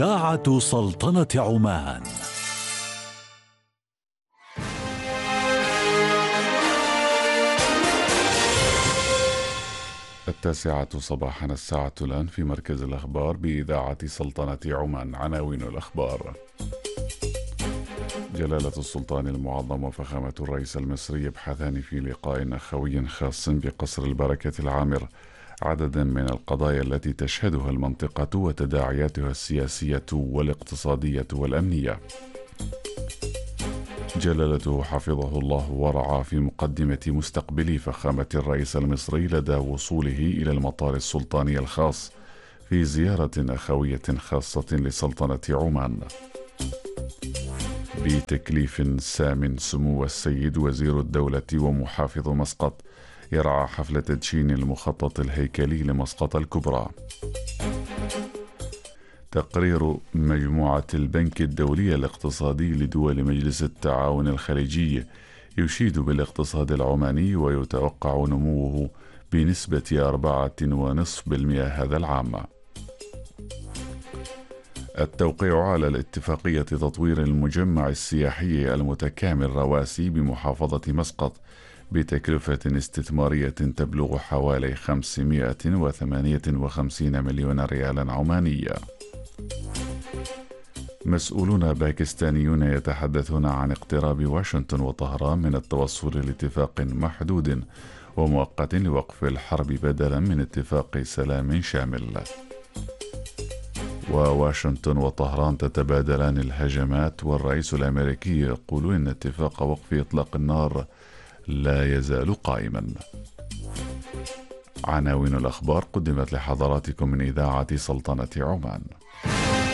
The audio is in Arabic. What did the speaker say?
إذاعة سلطنة عمان. التاسعة صباحا، الساعة الآن في مركز الأخبار بإذاعة سلطنة عمان. عناوين الأخبار: جلالة السلطان المعظم وفخامة الرئيس المصري يبحثان في لقاء أخوي خاص بقصر البركة العامر عددا من القضايا التي تشهدها المنطقة وتداعياتها السياسية والاقتصادية والأمنية. جلالته حفظه الله ورعاه في مقدمة مستقبل فخامة الرئيس المصري لدى وصوله إلى المطار السلطاني الخاص في زيارة أخوية خاصة لسلطنة عمان. بتكليف سام، سمو السيد وزير الدولة ومحافظ مسقط يرعى حفل تدشين المخطط الهيكلي لمسقط الكبرى. تقرير مجموعة البنك الدولي الاقتصادي لدول مجلس التعاون الخليجي يشيد بالاقتصاد العماني ويتوقع نموه بنسبة 4.5% هذا العام. التوقيع على الاتفاقية تطوير المجمع السياحي المتكامل رواسي بمحافظة مسقط بتكلفة استثمارية تبلغ حوالي 558 مليون ريال عمانية. مسؤولون باكستانيون يتحدثون عن اقتراب واشنطن وطهران من التوصل لاتفاق محدود ومؤقت لوقف الحرب بدلا من اتفاق سلام شامل. وواشنطن وطهران تتبادلان الهجمات، والرئيس الأمريكي يقول إن اتفاق وقف إطلاق النار لا يزال قائما. عناوين الأخبار قدمت لحضراتكم من إذاعة سلطنة عمان.